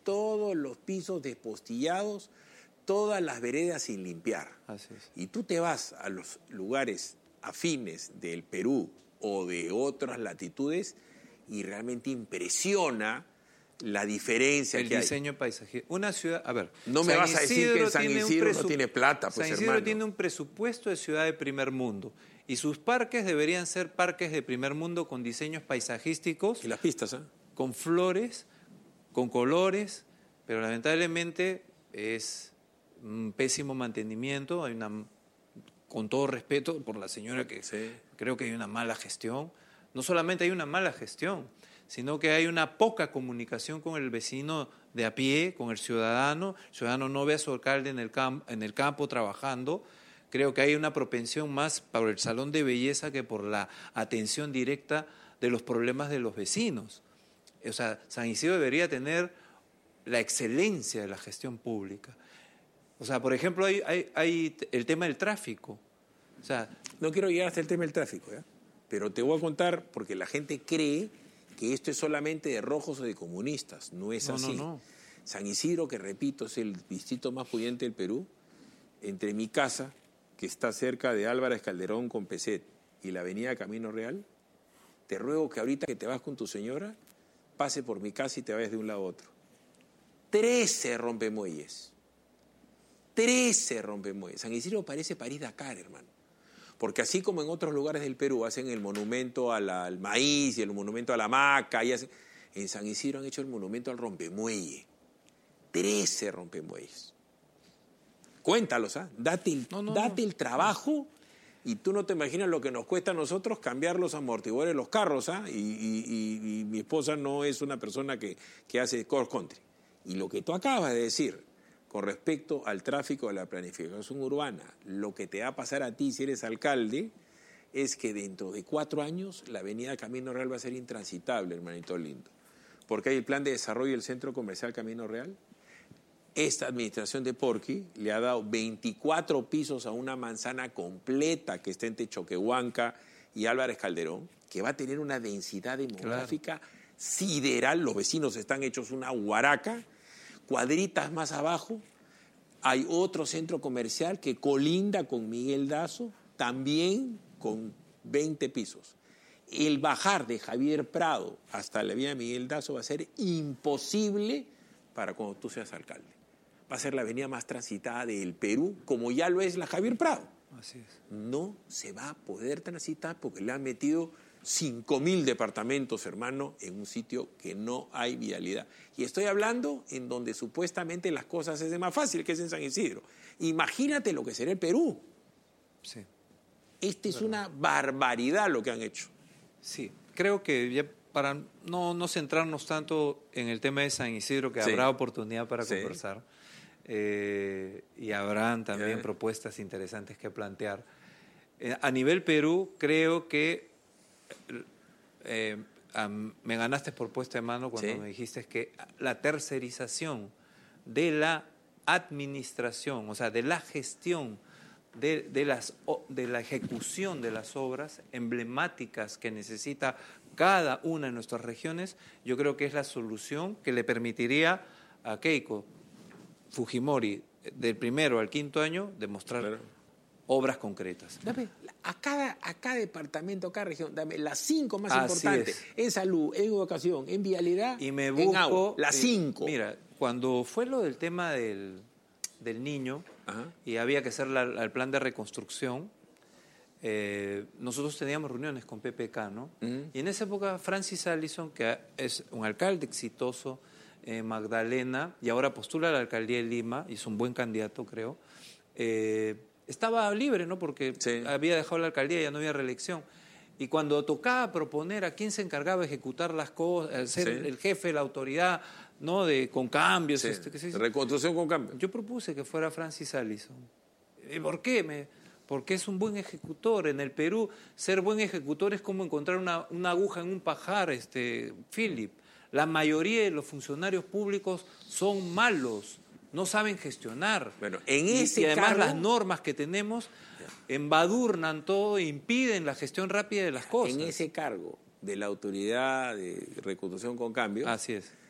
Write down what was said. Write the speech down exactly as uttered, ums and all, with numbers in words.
todos los pisos despostillados, todas las veredas sin limpiar. Así es. Y tú te vas a los lugares afines del Perú o de otras latitudes y realmente impresiona la diferencia el que hay. El diseño paisaje. Una ciudad, a ver. No me San vas a decir que en San Isidro no tiene plata, pues, San Isidro hermano. tiene un presupuesto de ciudad de primer mundo y sus parques deberían ser parques de primer mundo con diseños paisajísticos. Y las pistas, ¿eh? Con flores, con colores, pero lamentablemente es un pésimo mantenimiento. Hay una, con todo respeto por la señora, que sí. Creo que hay una mala gestión. No solamente hay una mala gestión, sino que hay una poca comunicación con el vecino de a pie, con el ciudadano. El ciudadano no ve a su alcalde en el, camp en el campo trabajando. Creo que hay una propensión más por el salón de belleza que por la atención directa de los problemas de los vecinos. O sea, San Isidro debería tener la excelencia de la gestión pública. O sea, por ejemplo, hay, hay, hay el tema del tráfico. O sea, no quiero llegar hasta el tema del tráfico, ¿ya? Pero te voy a contar, porque la gente cree que esto es solamente de rojos o de comunistas. No es no, así. No, no. San Isidro, que repito, es el distrito más pudiente del Perú, entre mi casa, que está cerca de Álvarez Calderón con Peset, y la avenida Camino Real, te ruego que ahorita que te vas con tu señora, pase por mi casa y te vayas de un lado a otro. Trece rompemuelles. Trece rompemuelles. San Isidro parece París-Dakar, hermano. Porque así como en otros lugares del Perú hacen el monumento a la, al maíz y el monumento a la maca, y hacen, en San Isidro han hecho el monumento al rompemuelle. Trece rompemuelles. Cuéntalos, ¿ah? ¿eh? Date, el, no, no, date no. el trabajo y tú no te imaginas lo que nos cuesta a nosotros cambiar los amortiguadores de los carros, ¿ah? ¿eh? Y, y, y, y mi esposa no es una persona que, que hace cross country. Y lo que tú acabas de decir con respecto al tráfico de la planificación urbana, lo que te va a pasar a ti si eres alcalde es que dentro de cuatro años la avenida Camino Real va a ser intransitable, hermanito lindo. Porque hay el plan de desarrollo del centro comercial Camino Real. Esta administración de Porqui le ha dado veinticuatro pisos a una manzana completa que está entre Choquehuanca y Álvarez Calderón, que va a tener una densidad demográfica claro. sideral. Los vecinos están hechos una huaraca. Cuadritas más abajo hay otro centro comercial que colinda con Miguel Dazo, también con veinte pisos. El bajar de Javier Prado hasta la avenida Miguel Dazo va a ser imposible para cuando tú seas alcalde. Va a ser la avenida más transitada del Perú, como ya lo es la Javier Prado. Así es. No se va a poder transitar porque le han metido cinco mil departamentos, hermano, en un sitio que no hay vialidad. Y estoy hablando en donde supuestamente las cosas es más fácil, que es en San Isidro. Imagínate lo que será el Perú. Sí. Esta es una barbaridad lo que han hecho. Sí, creo que ya para no, no centrarnos tanto en el tema de San Isidro, que sí. habrá oportunidad para sí. conversar, eh, y habrán también eh. propuestas interesantes que plantear. Eh, a nivel Perú, creo que Eh, um, me ganaste por puesta de mano cuando ¿Sí? me dijiste que la tercerización de la administración, o sea, de la gestión, de, de, las, de la ejecución de las obras emblemáticas que necesita cada una de nuestras regiones, yo creo que es la solución que le permitiría a Keiko Fujimori, del primero al quinto año, demostrar claro. obras concretas. Dame, a cada, a cada departamento, a cada región, dame las cinco más Así importantes. Es. En salud, en educación, en vialidad, y me busco, en agua. Las eh, cinco. Mira, cuando fue lo del tema del, del niño Ajá. y había que hacer la, el plan de reconstrucción, eh, nosotros teníamos reuniones con P P K, ¿no? Uh-huh. Y en esa época Francis Allison, que es un alcalde exitoso, eh, Magdalena, y ahora postula a la alcaldía de Lima, y es un buen candidato, creo, eh, estaba libre, ¿no? Porque sí. había dejado la alcaldía y ya no había reelección. Y cuando tocaba proponer a quién se encargaba de ejecutar las cosas, ser sí. el jefe de la autoridad, ¿no? De, con cambios. Sí. Este, que se, reconstrucción con cambios. Yo propuse que fuera Francis Allison. ¿Y por qué? Me, porque es un buen ejecutor. En el Perú, ser buen ejecutor es como encontrar una, una aguja en un pajar, este, Philip. La mayoría de los funcionarios públicos son malos. No saben gestionar. Bueno, en ese y, y además cargo, las normas que tenemos embadurnan todo e impiden la gestión rápida de las cosas. En ese cargo de la autoridad de reconstrucción con cambio, así es.